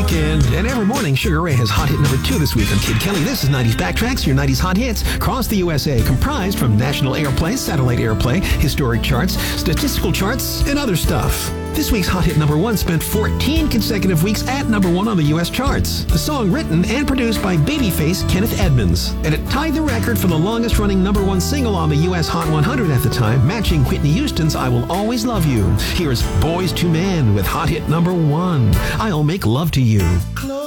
weekend. And every morning, Sugar Ray has hot hit number 2 this week on Kid Kelly. This is 90s Backtracks, your 90s hot hits across the USA, comprised from national airplay, satellite airplay, historic charts, statistical charts, and other stuff. This week's hot hit number 1 spent 14 consecutive weeks at number 1 on the U.S. charts. The song written and produced by babyface Kenneth Edmonds. And it tied the record for the longest running number 1 single on the U.S. Hot 100 at the time, matching Whitney Houston's I Will Always Love You. Here's Boys II Men with hot hit number 1, I'll Make Love to You.